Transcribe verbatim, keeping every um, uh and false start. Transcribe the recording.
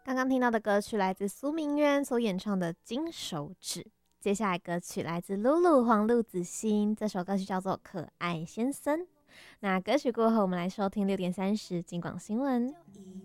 刚刚听到的歌曲来自苏明渊所演唱的《金手指》，接下来歌曲来自露露黄路子欣，这首歌曲叫做《可爱先生》。那歌曲过后，我们来收听六点三十金广新闻。